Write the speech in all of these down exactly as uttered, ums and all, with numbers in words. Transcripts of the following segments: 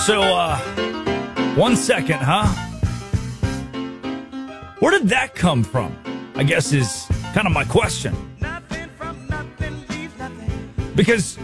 So, uh, one second, huh? Where did that come from? I guess is kind of my question. Because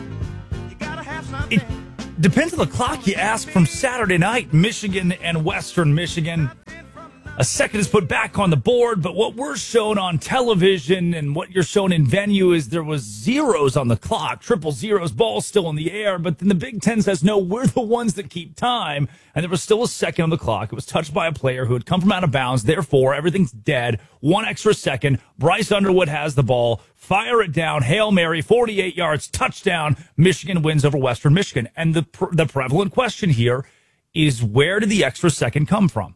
it depends on the clock you ask. From Saturday night, Michigan and Western Michigan. A second is put back on the board, but what we're shown on television and what you're shown in venue is there was zeros on the clock, triple zeros, ball still in the air, but then the Big Ten says, no, we're the ones that keep time, and there was still a second on the clock. It was touched by a player who had come from out of bounds, therefore everything's dead. One extra second, Bryce Underwood has the ball, fire it down, Hail Mary, forty-eight yards, touchdown, Michigan wins over Western Michigan. And the the prevalent question here is, where did the extra second come from?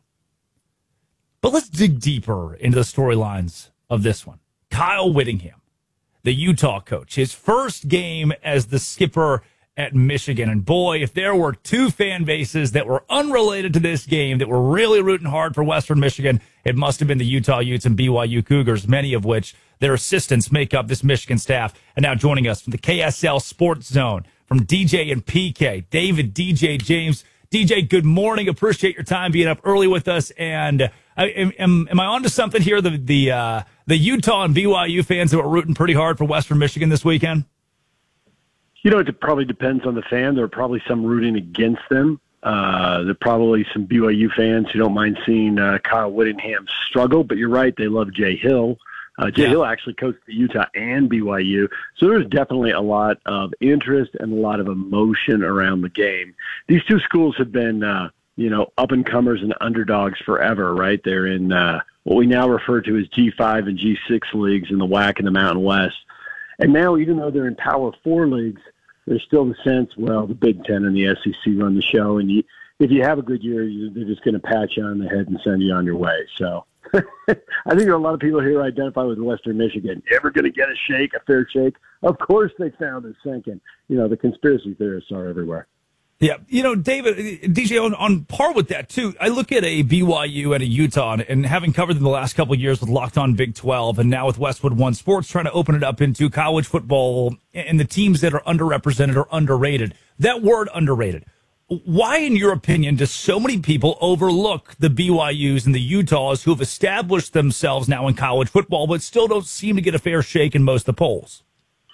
But let's dig deeper into the storylines of this one. Kyle Whittingham, the Utah coach, his first game as the skipper at Michigan. And boy, if there were two fan bases that were unrelated to this game that were really rooting hard for Western Michigan, it must have been the Utah Utes and B Y U Cougars, many of which their assistants make up this Michigan staff. And now joining us from the K S L Sports Zone, from D J and P K, David D J James. D J, good morning. Appreciate your time being up early with us. And I, am, am I onto something here? The the uh, the Utah and B Y U fans that were rooting pretty hard for Western Michigan this weekend? You know, it probably depends on the fan. There are probably some rooting against them. Uh, there are probably some B Y U fans who don't mind seeing uh, Kyle Whittingham struggle. But you're right, they love Jay Hill. Uh, Jay yeah. Hill actually coached the Utah and B Y U. So there's definitely a lot of interest and a lot of emotion around the game. These two schools have been, uh, you know, up-and-comers and underdogs forever, right? They're in uh, what we now refer to as G five and G six leagues in the W A C and the Mountain West. And now, even though they're in Power Four leagues, there's still the sense, well, the Big Ten and the S E C run the show, and you, if you have a good year, you, they're just going to pat you on the head and send you on your way. So I think there are a lot of people here who identify with Western Michigan. Ever going to get a shake, a fair shake? Of course they found it sinking. You know, the conspiracy theorists are everywhere. Yeah, you know, David, D J, on, on par with that, too, I look at a B Y U and a Utah, and having covered them the last couple of years with Locked On Big twelve, and now with Westwood One Sports, trying to open it up into college football and the teams that are underrepresented or underrated. That word underrated. Why, in your opinion, do so many people overlook the B Y Us and the Utahs who have established themselves now in college football, but still don't seem to get a fair shake in most of the polls?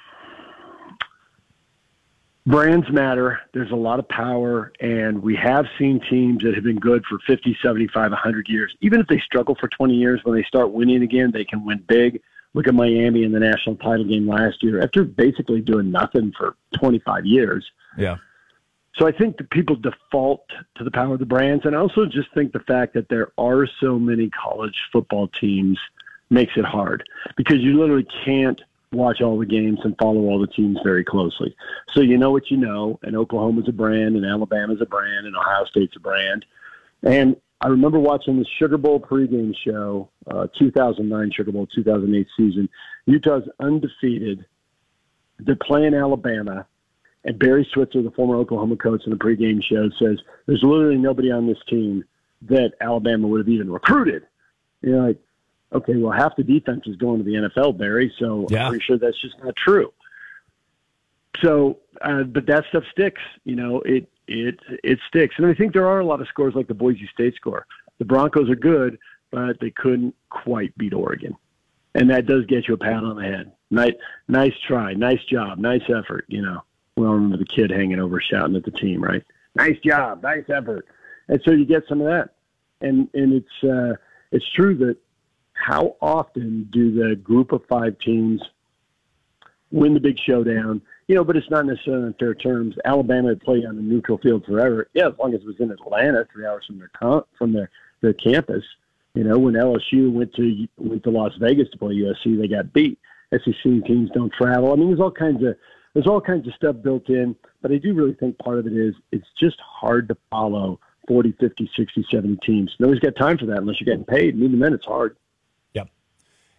Brands matter. There's a lot of power, and we have seen teams that have been good for fifty, seventy-five, one hundred years. Even if they struggle for twenty years, when they start winning again, they can win big. Look at Miami in the national title game last year after basically doing nothing for twenty-five years. Yeah. So I think that people default to the power of the brands, and I also just think the fact that there are so many college football teams makes it hard, because you literally can't watch all the games and follow all the teams very closely. So you know what you know, and Oklahoma's a brand, and Alabama's a brand, and Ohio State's a brand. And I remember watching the Sugar Bowl pregame show, uh, two thousand nine Sugar Bowl, two thousand eight season. Utah's undefeated. They're playing Alabama, and Barry Switzer, the former Oklahoma coach in the pregame show, says there's literally nobody on this team that Alabama would have even recruited. You're like, okay, well, half the defense is going to the N F L, Barry, so yeah. I'm pretty sure that's just not true. So, uh, but that stuff sticks. You know, it it it sticks. And I think there are a lot of scores like the Boise State score. The Broncos are good, but they couldn't quite beat Oregon. And that does get you a pat on the head. Nice, nice try, nice job, nice effort, you know. We all remember the kid hanging over shouting at the team, right? Nice job, nice effort. And so you get some of that. And and it's uh, it's true that how often do the group of five teams win the big showdown? You know, but it's not necessarily on fair terms. Alabama had played on a neutral field forever. Yeah, as long as it was in Atlanta, three hours from their com- from their, their campus. You know, when L S U went to went to Las Vegas to play U S C, they got beat. S E C teams don't travel. I mean, there's all kinds of there's all kinds of stuff built in. But I do really think part of it is it's just hard to follow forty, fifty, sixty, seventy teams. Nobody's got time for that unless you're getting paid. And even then, it's hard.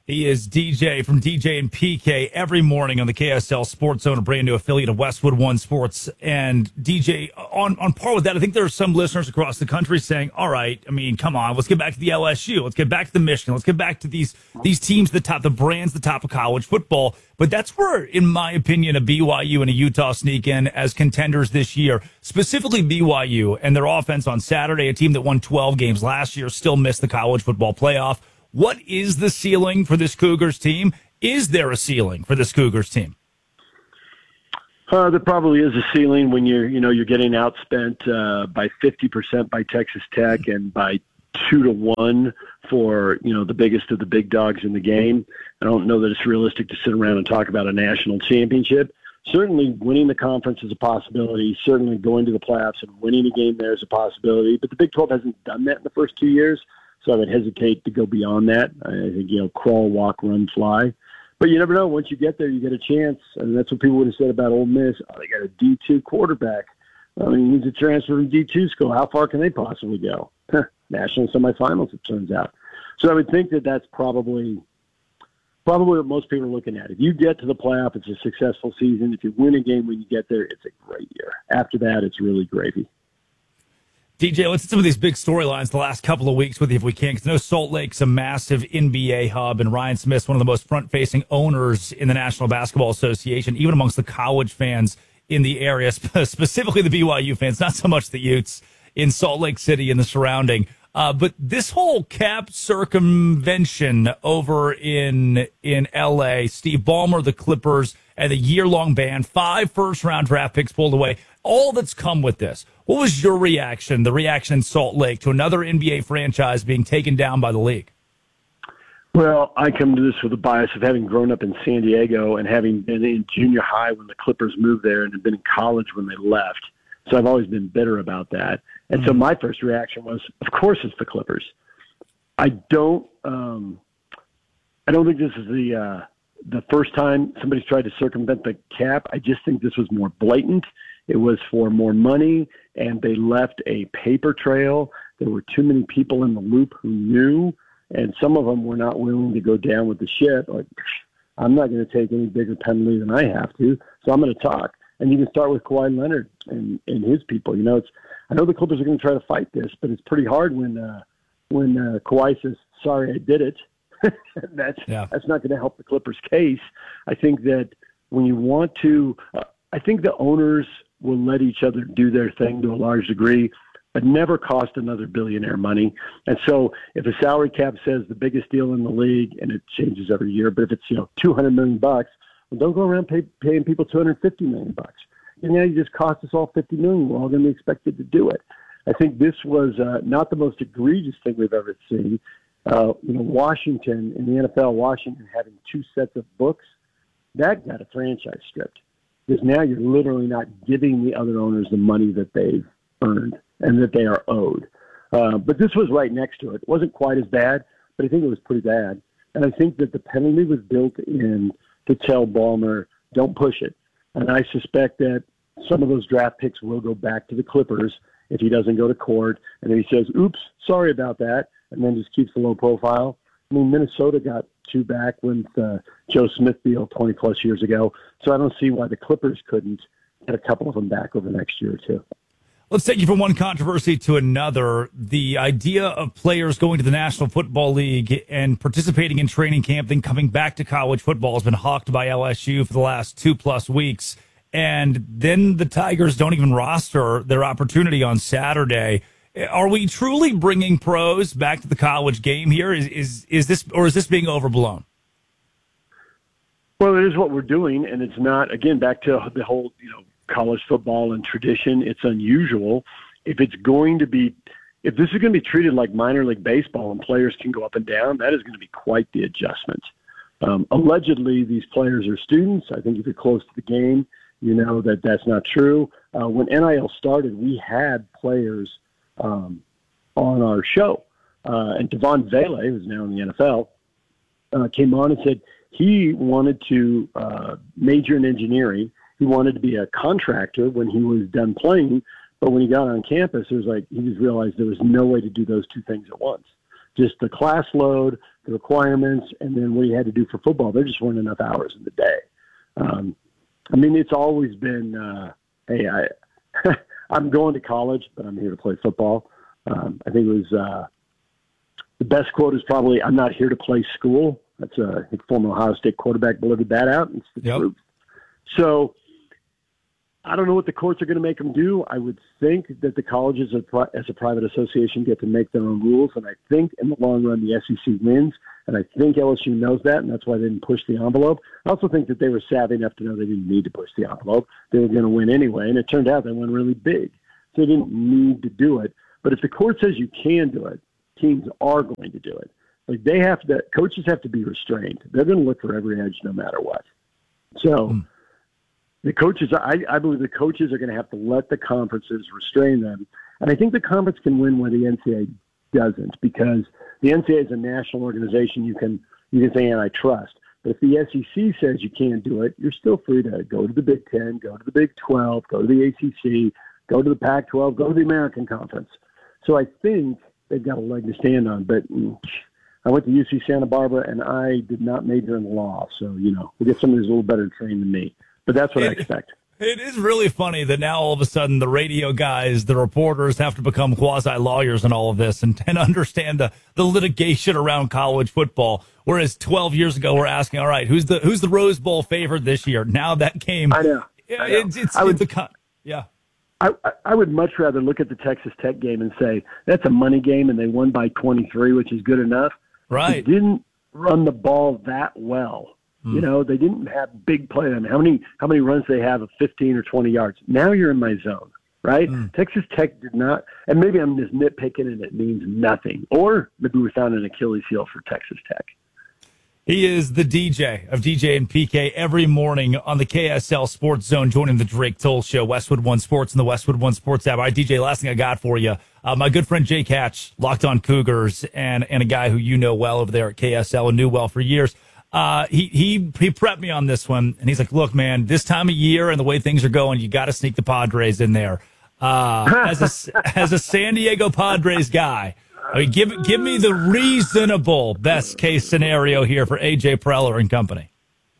He is D J from D J and P K every morning on the K S L Sports Zone, a brand new affiliate of Westwood One Sports. And D J, on, on par with that, I think there are some listeners across the country saying, all right, I mean, come on, let's get back to the L S U. Let's get back to the Michigan. Let's get back to these these teams, the top, the brands, the top of college football. But that's where, in my opinion, a B Y U and a Utah sneak in as contenders this year, specifically B Y U and their offense on Saturday, a team that won twelve games last year, still missed the college football playoff. What is the ceiling for this Cougars team? Is there a ceiling for this Cougars team? Uh, there probably is a ceiling when you're, you know, you're getting outspent uh, by fifty percent by Texas Tech and by two to one for, you know, the biggest of the big dogs in the game. I don't know that it's realistic to sit around and talk about a national championship. Certainly winning the conference is a possibility. Certainly going to the playoffs and winning a game there is a possibility. But the Big twelve hasn't done that in the first two years. So I would hesitate to go beyond that. I think, you know, crawl, walk, run, fly. But you never know. Once you get there, you get a chance. And that's what people would have said about Ole Miss. Oh, they got a D two quarterback. I mean, he's a transfer from D two school. How far can they possibly go? National semifinals, it turns out. So I would think that that's probably probably what most people are looking at. If you get to the playoff, it's a successful season. If you win a game when you get there, it's a great year. After that, it's really gravy. D J, let's hit some of these big storylines the last couple of weeks with you if we can, because I know Salt Lake's a massive N B A hub, and Ryan Smith's one of the most front-facing owners in the National Basketball Association, even amongst the college fans in the area, specifically the B Y U fans, not so much the Utes in Salt Lake City and the surrounding. Uh, but this whole cap circumvention over in in L A, Steve Ballmer, the Clippers, and the year-long ban, five first-round draft picks pulled away, all that's come with this. What was your reaction, the reaction in Salt Lake, to another N B A franchise being taken down by the league? Well, I come to this with a bias of having grown up in San Diego and having been in junior high when the Clippers moved there and had been in college when they left. So I've always been bitter about that. And so my first reaction was, of course it's the Clippers. I don't um, I don't think this is the uh, the first time somebody's tried to circumvent the cap. I just think this was more blatant. It was for more money, and they left a paper trail. There were too many people in the loop who knew, and some of them were not willing to go down with the ship. Like, I'm not going to take any bigger penalty than I have to, so I'm going to talk. And you can start with Kawhi Leonard and, and his people. You know, it's I know the Clippers are going to try to fight this, but it's pretty hard when uh, when uh, Kawhi says, "Sorry, I did it." that's yeah. that's not going to help the Clippers' case. I think that when you want to, uh, I think the owners will let each other do their thing to a large degree, but never cost another billionaire money. And so, if a salary cap says the biggest deal in the league, and it changes every year, but if it's you know two hundred million bucks. Well, don't go around pay, paying people two hundred fifty million bucks. And now you just cost us all fifty million. We're all going to be expected to do it. I think this was uh, not the most egregious thing we've ever seen. Uh, you know, Washington in the N F L, Washington having two sets of books, that got a franchise stripped because now you're literally not giving the other owners the money that they've earned and that they are owed. Uh, but this was right next to it. It wasn't quite as bad, but I think it was pretty bad. And I think that the penalty was built in to tell Ballmer, don't push it. And I suspect that some of those draft picks will go back to the Clippers if he doesn't go to court. And then he says, oops, sorry about that, and then just keeps the low profile. I mean, Minnesota got two back with uh, Joe Smith deal twenty-plus years ago. So I don't see why the Clippers couldn't get a couple of them back over the next year or two. Let's take you from one controversy to another. The idea of players going to the National Football League and participating in training camp, then coming back to college football has been hawked by L S U for the last two-plus weeks. And then the Tigers don't even roster their opportunity on Saturday. Are we truly bringing pros back to the college game here? Is is, is this or is this being overblown? Well, it is what we're doing, and it's not, again, back to the whole, you know, college football and tradition. It's unusual. If it's going to be, if this is going to be treated like minor league baseball and players can go up and down, that is going to be quite the adjustment. Um, allegedly, these players are students. I think if you're close to the game, you know that that's not true. Uh, when N I L started, we had players um, on our show. Uh, and Devon Vele, who's now in the N F L, uh, came on and said he wanted to uh, major in engineering. He wanted to be a contractor when he was done playing, but when he got on campus, it was like he just realized there was no way to do those two things at once. just the class load, the requirements, and then what you had to do for football. There just weren't enough hours in the day. Um, I mean, it's always been, uh, hey, I, I'm going to college, but I'm here to play football. Um, I think it was uh, the best quote is probably, I'm not here to play school. That's a I think former Ohio State quarterback delivered that out. It's the Yep. truth. So I don't know what the courts are going to make them do. I would think that the colleges as a private association get to make their own rules, and I think in the long run the S E C wins, and I think L S U knows that, and that's why they didn't push the envelope. I also think that they were savvy enough to know they didn't need to push the envelope. They were going to win anyway, and it turned out they won really big. So they didn't need to do it. But if the court says you can do it, teams are going to do it. Like they have to, coaches have to be restrained. They're going to look for every edge no matter what. So mm. the coaches, I, I believe the coaches are going to have to let the conferences restrain them. And I think the conference can win where the N C double A doesn't, because the N C double A is a national organization. You can, you can say antitrust. But if the S E C says you can't do it, you're still free to go to the Big Ten, go to the Big twelve, go to the A C C, go to the Pac twelve, go to the American Conference. So I think they've got a leg to stand on. But I went to U C Santa Barbara, and I did not major in law. So, you know, we'll get somebody who's a little better trained than me. But that's what it, I expect. It is really funny that now all of a sudden the radio guys, the reporters have to become quasi-lawyers in all of this and, and understand the, the litigation around college football. Whereas twelve years ago, we're asking, all right, who's the who's the Rose Bowl favorite this year? Now that came. I know. I know. It's, it's, I would, it's the, yeah. I, I would much rather look at the Texas Tech game and say, that's a money game, and they won by twenty-three, which is good enough. Right. They didn't run the ball that well. Hmm. You know, they didn't have big play. I mean, how many how many runs they have of fifteen or twenty yards? Now you're in my zone, right? Hmm. Texas Tech did not, and maybe I'm just nitpicking and it means nothing. Or maybe we found an Achilles heel for Texas Tech. He is the D J of D J and P K every morning on the K S L Sports Zone, joining the Drake Toll Show, Westwood One Sports and the Westwood One Sports app. All right, D J, last thing I got for you. Uh, my good friend Jake Hatch, Locked On Cougars, and, and a guy who you know well over there at K S L and knew well for years. Uh, he, he, he prepped me on this one, and he's like, look, man, this time of year and the way things are going, you got to sneak the Padres in there. Uh, as a, as a San Diego Padres guy, I mean, give give me the reasonable best case scenario here for A J Preller and company.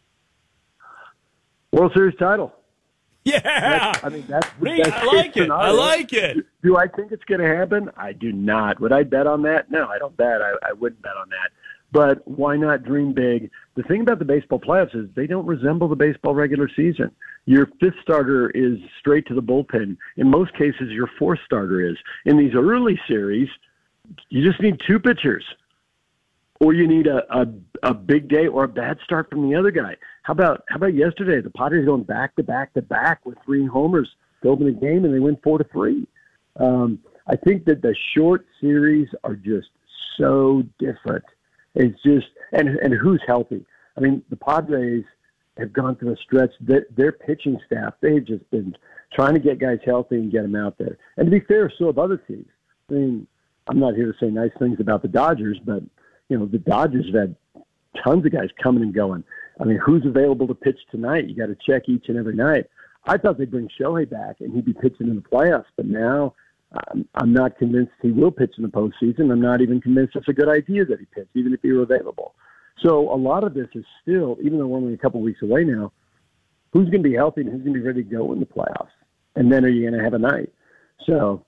World Series title. Yeah, that's, I mean that's the best I like case it. I like it. Do, do I think it's going to happen? I do not. Would I bet on that? No, I don't bet. I, I wouldn't bet on that. But why not dream big? The thing about the baseball playoffs is they don't resemble the baseball regular season. Your fifth starter is straight to the bullpen. In most cases, your fourth starter is. In these early series, you just need two pitchers, or you need a, a a big day or a bad start from the other guy. How about how about yesterday? The Padres going back to back to back with three homers to open the game, and they win four to three. Um, I think that the short series are just so different. It's just and and who's healthy? I mean, the Padres have gone through a stretch that their pitching staff, they've just been trying to get guys healthy and get them out there. And to be fair, so have other teams. I mean, I'm not here to say nice things about the Dodgers, but, you know, the Dodgers have had tons of guys coming and going. I mean, who's available to pitch tonight? You got to check each and every night. I thought they'd bring Shohei back and he'd be pitching in the playoffs, but now um, I'm not convinced he will pitch in the postseason. I'm not even convinced it's a good idea that he pitch, even if he were available. So a lot of this is still, even though we're only a couple weeks away now, who's going to be healthy and who's going to be ready to go in the playoffs? And then are you going to have a night? So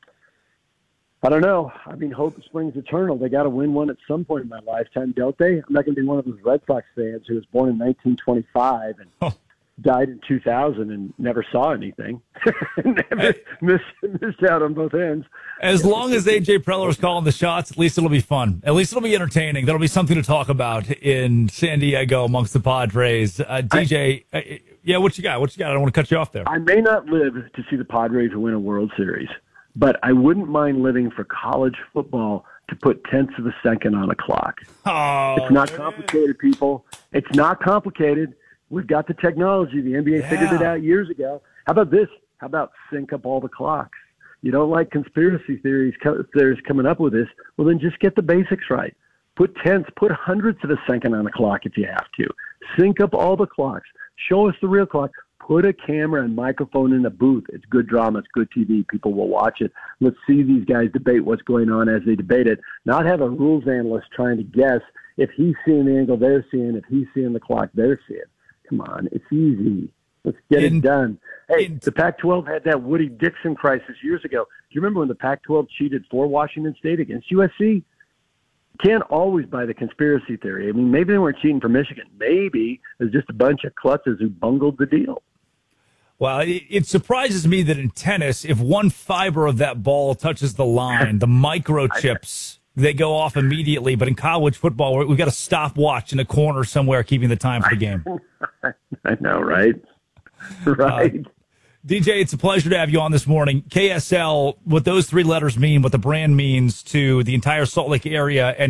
I don't know. I mean, hope springs eternal. They got to win one at some point in my lifetime, don't they? I'm not going to be one of those Red Sox fans who was born in nineteen twenty-five and oh. died in two thousand and never saw anything. never missed, missed out on both ends. As yeah. long as A J Preller is calling the shots, at least it'll be fun. At least it'll be entertaining. There'll be something to talk about in San Diego amongst the Padres. Uh, D J, I, uh, yeah, what you got? What you got? I don't want to cut you off there. I may not live to see the Padres win a World Series, but I wouldn't mind living for college football to put tenths of a second on a clock. Oh, it's not man. complicated, people. It's not complicated. We've got the technology. The N B A yeah. figured it out years ago. How about this? How about sync up all the clocks? You don't like conspiracy theories theories coming up with this? Well, then just get the basics right. Put tenths, put hundredths of a second on a clock if you have to. Sync up all the clocks. Show us the real clock. Put a camera and microphone in the booth. It's good drama. It's good T V. People will watch it. Let's see these guys debate what's going on as they debate it. Not have a rules analyst trying to guess if he's seeing the angle they're seeing, if he's seeing the clock they're seeing. Come on. It's easy. Let's get in, it done. Hey, in, the Pac twelve had that Woody Dixon crisis years ago. Do you remember when the Pac twelve cheated for Washington State against U S C? Can't always buy the conspiracy theory. I mean, maybe they weren't cheating for Michigan. Maybe it was just a bunch of klutzes who bungled the deal. Well, it, it surprises me that in tennis, if one fiber of that ball touches the line, the microchips, they go off immediately. But in college football, we've got a stopwatch in a corner somewhere keeping the time for the game. I know, right? Right. Uh, D J, it's a pleasure to have you on this morning. K S L, what those three letters mean, what the brand means to the entire Salt Lake area, and